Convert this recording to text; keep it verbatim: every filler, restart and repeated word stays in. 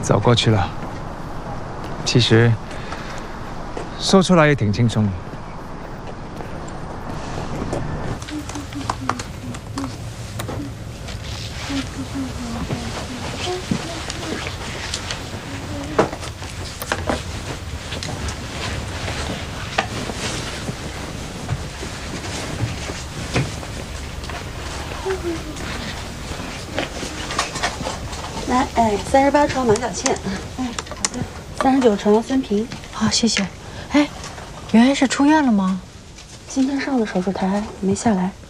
走过去了。其实说出来也挺轻松。 来，哎，三十八床马小倩，哎，好的，三十九床孙平。 好，谢谢。哎，圆圆是出院了吗？ 今天上的手术台，没下来。